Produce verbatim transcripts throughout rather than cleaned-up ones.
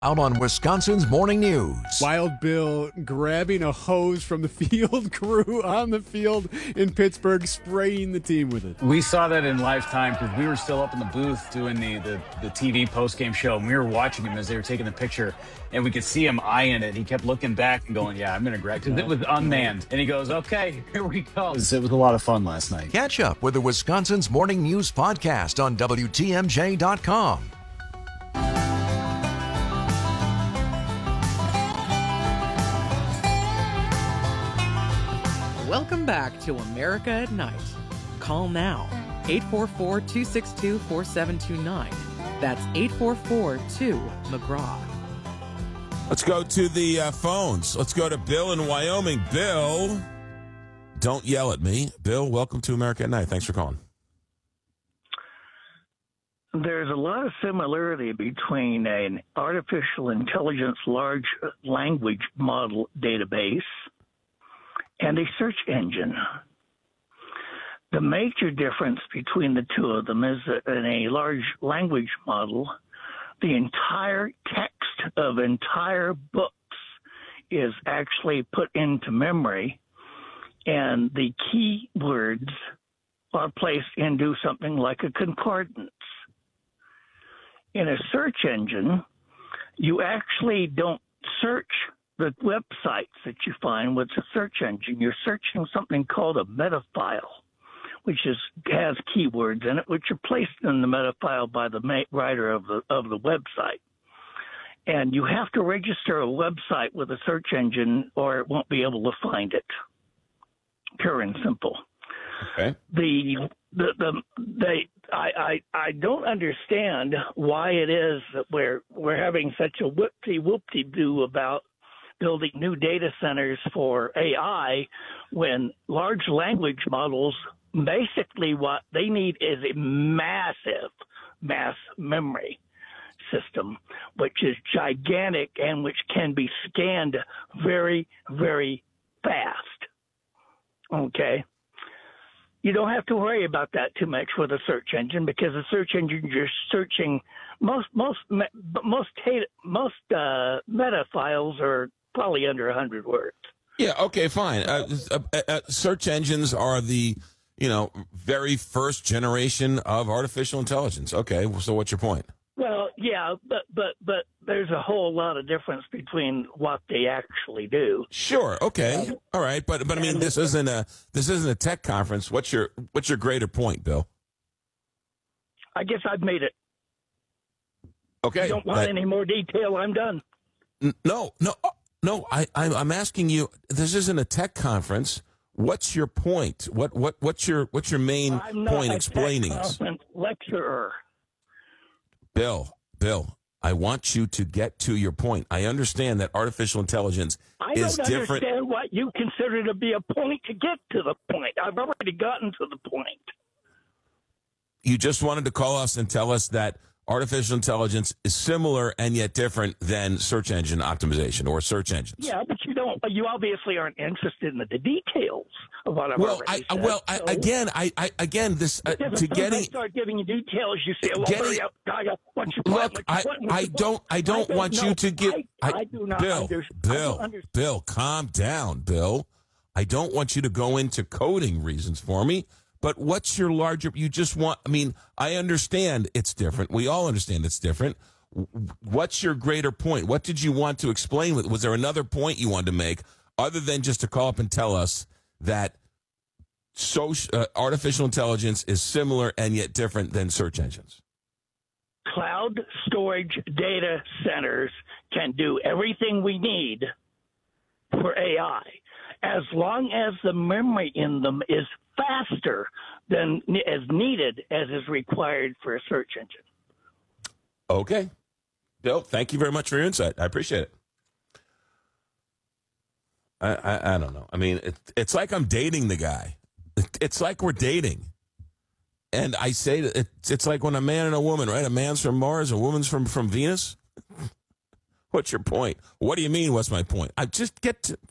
Out on Wisconsin's Morning News. Wild Bill grabbing a hose from the field crew on the field in Pittsburgh, spraying the team with it. We saw that in lifetime because we were still up in the booth doing the, the, the T V post-game show, and we were watching him as they were taking the picture, and we could see him eyeing it. He kept looking back and going, yeah, I'm going to grab it because it was unmanned. And he goes, okay, here we go. It was, it was a lot of fun last night. Catch up with the Wisconsin's Morning News podcast on W T M J dot com. Welcome back to America at Night. Call now, eight four four, two six two, four seven two nine. That's eight four four, two, McGraw. Let's go to the uh, phones. Let's go to Bill in Wyoming. Bill, don't yell at me. Bill, welcome to America at Night. Thanks for calling. There's a lot of similarity between an artificial intelligence large language model database and a search engine. The major difference between the two of them is that in a large language model, the entire text of entire books is actually put into memory, and the key words are placed into something like a concordance. In a search engine, you actually don't search the websites that you find with the search engine. You're searching something called a meta file, which is has keywords in it, which are placed in the meta file by the writer of the of the website. And you have to register a website with a search engine, or it won't be able to find it. Pure and simple. Okay. The the the they I, I I don't understand why it is that we're we're having such a whoopty whoopty do about building new data centers for A I when large language models, basically what they need is a massive mass memory system, which is gigantic and which can be scanned very, very fast. Okay. You don't have to worry about that too much with a search engine, because the search engine you're searching most most most most uh, meta files are probably under one hundred words. Yeah, okay, fine. Uh, uh, uh, search engines are the, you know, very first generation of artificial intelligence. Okay, so what's your point? Well, yeah, but but but there's a whole lot of difference between what they actually do. Sure, okay, all right, but but I mean, this isn't a this isn't a tech conference. What's your what's your greater point, Bill? I guess I've made it. Okay, you don't want that, any more detail? I'm done. N- no, no. No, I, I'm, I'm asking you. This isn't a tech conference. What's your point? What what what's your what's your main I'm not point a explaining tech this? lecturer. Bill, Bill, I want you to get to your point. I understand that artificial intelligence I is don't different. understand what you consider to be a point to get to the point. I've already gotten to the point. You just wanted to call us and tell us that artificial intelligence is similar and yet different than search engine optimization or search engines. Yeah, but you don't. You obviously aren't interested in the, the details of what I've well, already I, said. Well, I, so, again, I, I again this uh, yeah, to getting. I start giving you details. You say, "Well, getting, hurry up, Gaia, what's your plan? Look, What's I, your plan? I don't, I don't, I don't want know. you to give. I, I, I do not Bill, under, Bill, I don't Bill, calm down, Bill. I don't want you to go into coding reasons for me. But what's your larger? You just want. I mean, I understand it's different. We all understand it's different. What's your greater point? What did you want to explain? Was there another point you wanted to make other than just to call up and tell us that social, uh, artificial intelligence is similar and yet different than search engines? Cloud storage data centers can do everything we need for A I, as long as the memory in them is faster than as needed as is required for a search engine. Okay. Bill, thank you very much for your insight. I appreciate it. I, I, I don't know. I mean, it, it's like I'm dating the guy. It, it's like we're dating. And I say that it's, it's like when a man and a woman, right? A man's from Mars, a woman's from, from Venus. What's your point? What do you mean, what's my point? I just get to...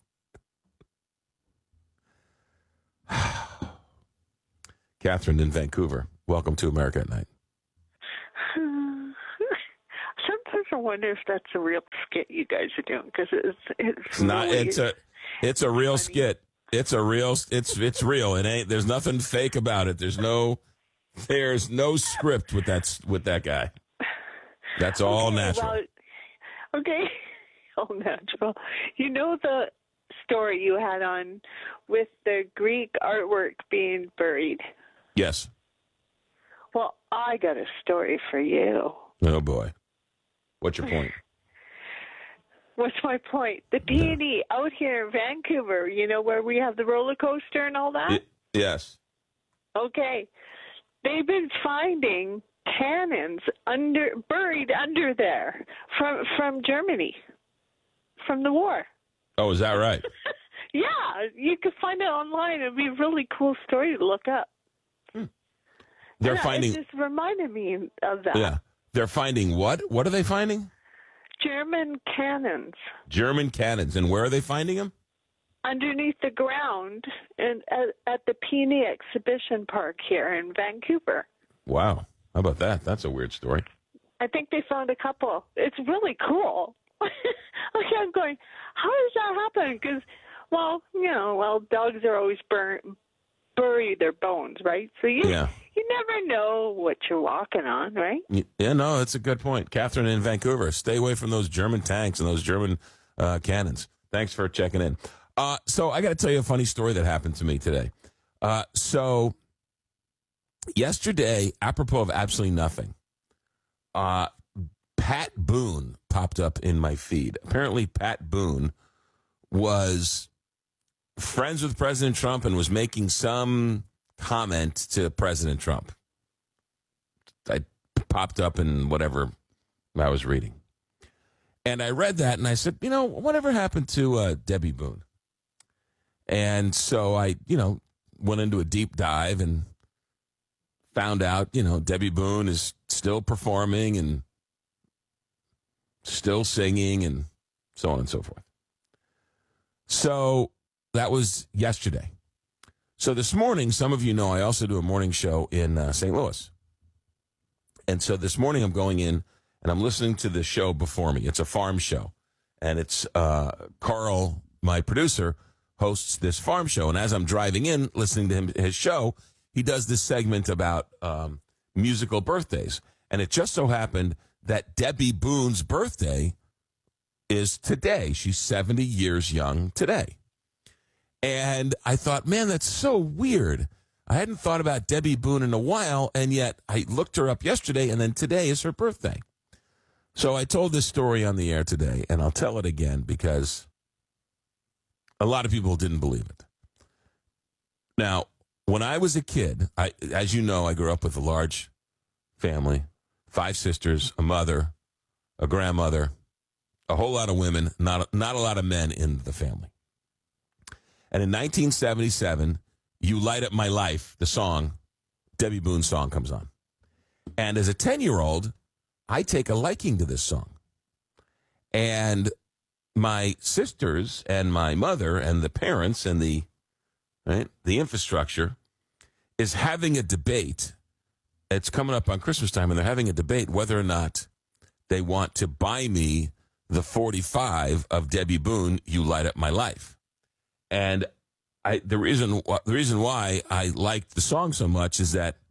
Catherine in Vancouver, welcome to America at Night. Sometimes ever wonder if that's a real skit you guys are doing? Because it's it's, It's not. really It's a. It's a real funny. skit. It's a real. It's it's real. It ain't. There's nothing fake about it. There's no. There's no script with that with that guy. That's all Okay, natural. well, okay, all natural. You know the story you had on with the Greek artwork being buried? Yes. Well, I got a story for you. Oh boy. What's your point? What's my point? The P and E out here in Vancouver, you know, where we have the roller coaster and all that? Y- yes. Okay. They've been finding cannons under buried under there from from Germany, from the war. Oh, is that right? Yeah, you can find it online. It'd be a really cool story to look up. They're And finding. It just reminded me of that. Yeah. They're finding what? What are they finding? German cannons German cannons. And where are they finding them? underneath the ground in, at, at the P and E Exhibition Park here in Vancouver. Wow. How about that? That's a weird story. I think they found a couple. It's really cool. Okay, I'm going, how does that happen? Because, well, you know, well, dogs are always burn, bury their bones, right? So you Yeah. you never know what you're walking on, right? Y- Yeah, no, that's a good point. Catherine in Vancouver, stay away from those German tanks and those German uh, cannons. Thanks for checking in. Uh, so I got to tell you a funny story that happened to me today. Uh, so yesterday, apropos of absolutely nothing, uh, Pat Boone popped up in my feed. Apparently, Pat Boone was friends with President Trump and was making some comment to President Trump. I popped up in whatever I was reading. And I read that and I said, you know, whatever happened to uh, Debbie Boone? And so I, you know, went into a deep dive and found out, you know, Debbie Boone is still performing and still singing and so on and so forth. So that was yesterday. So this morning, some of you know I also do a morning show in uh, Saint Louis. And so this morning I'm going in and I'm listening to the show before me. It's a farm show. And it's uh, Carl, my producer, hosts this farm show. And as I'm driving in, listening to him, his show, he does this segment about um, musical birthdays. And it just so happened that Debbie Boone's birthday is today. She's seventy years young today. And I thought, man, that's so weird. I hadn't thought about Debbie Boone in a while, and yet I looked her up yesterday, and then today is her birthday. So I told this story on the air today, and I'll tell it again because a lot of people didn't believe it. Now, when I was a kid, I, as you know, I grew up with a large family, five sisters, a mother, a grandmother, a whole lot of women, not, not a lot of men in the family. And in nineteen seventy-seven, You Light Up My Life, the song, Debbie Boone's song comes on. And as a ten-year-old, I take a liking to this song. And my sisters and my mother and the parents and the right, the infrastructure is having a debate. It's coming up on Christmas time, and they're having a debate whether or not they want to buy me the forty-five of Debbie Boone, You Light Up My Life. And I, the reason the reason why I liked the song so much is that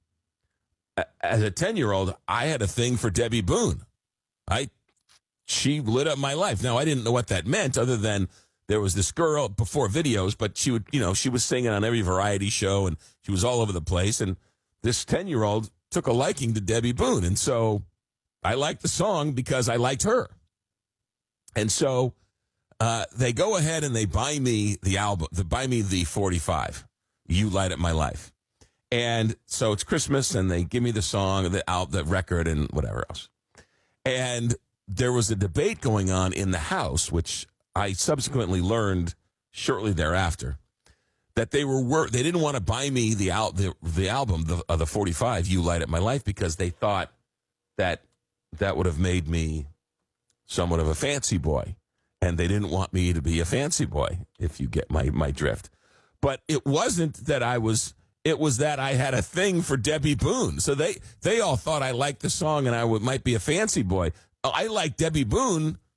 as a ten-year-old, I had a thing for Debbie Boone. I she lit up my life. Now, I didn't know what that meant other than there was this girl before videos, but she would, you know, she was singing on every variety show and she was all over the place. And this ten-year-old took a liking to Debbie Boone. And so I liked the song because I liked her. And so Uh, they go ahead and they buy me the album, they buy me the forty-five, You Light Up My Life. And so it's Christmas and they give me the song, the album, the record and whatever else. And there was a debate going on in the house, which I subsequently learned shortly thereafter, that they were, wor- they didn't want to buy me the, al- the, the album, the, uh, the forty-five, You Light Up My Life, because they thought that that would have made me somewhat of a fancy boy. And they didn't want me to be a fancy boy, if you get my, my drift. But it wasn't that I was, it was that I had a thing for Debbie Boone. So they, they all thought I liked the song and I would, might be a fancy boy. I like Debbie Boone,